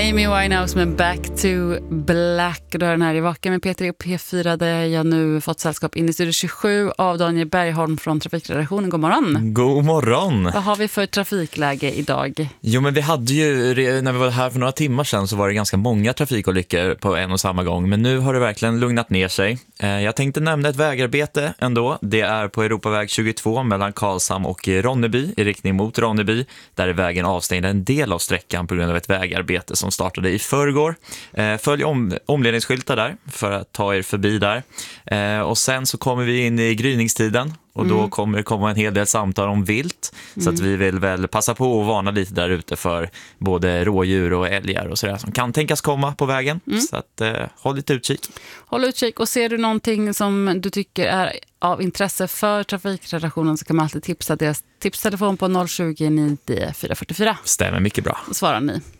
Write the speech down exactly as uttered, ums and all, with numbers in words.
Amy Winehouse med Back to Black. Då är den här i Vaken med Peter och P fyra där jag nu fått sällskap in i studio tjugosju av Daniel Bergholm från Trafikredaktionen. God morgon. God morgon. Vad har vi för trafikläge idag? Jo, men vi hade ju, när vi var här för några timmar sedan så var det ganska många trafikolyckor på en och samma gång. Men nu har det verkligen lugnat ner sig. Jag tänkte nämna ett vägarbete ändå. Det är på Europaväg tjugotvå mellan Karlshamn och Ronneby i riktning mot Ronneby. Där är vägen avstängd en del av sträckan på grund av ett vägarbete som startade i förrgår. Följ om, omledningsskyltar där för att ta er förbi där. Och sen så kommer vi in i gryningstiden. Och då kommer det komma en hel del samtal om vilt. Mm. Så att vi vill väl passa på att varna lite där ute för både rådjur och älgar och sådär som kan tänkas komma på vägen. Mm. Så att eh, håll lite utkik. Håll utkik, och ser du någonting som du tycker är av intresse för Trafikredaktionen så kan man alltid tipsa deras tipstelefon på noll tjugo, nio fyra fyra fyra. Stämmer mycket bra. Då svarar ni.